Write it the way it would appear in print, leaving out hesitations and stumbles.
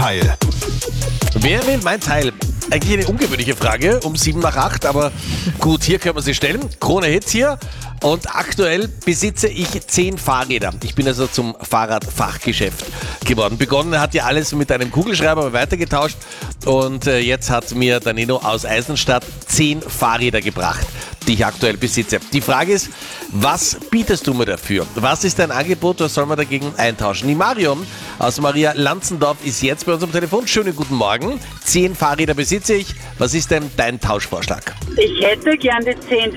Teil? Wer will mein Teil? Eigentlich eine ungewöhnliche Frage, um 7 nach 8, aber gut, hier können wir sie stellen. Krone Hits hier und aktuell besitze ich 10 Fahrräder. Ich bin also zum Fahrradfachgeschäft geworden. Begonnen hat ja alles mit einem Kugelschreiber, aber weitergetauscht und jetzt hat mir Danilo aus Eisenstadt 10 Fahrräder gebracht, die ich aktuell besitze. Die Frage ist, was bietest du mir dafür? Was ist dein Angebot, was soll man dagegen eintauschen? Die Marion aus Maria Lanzendorf ist jetzt bei uns am Telefon. Schönen guten Morgen. 10 Fahrräder besitze ich. Was ist denn dein Tauschvorschlag? Ich hätte gern die 10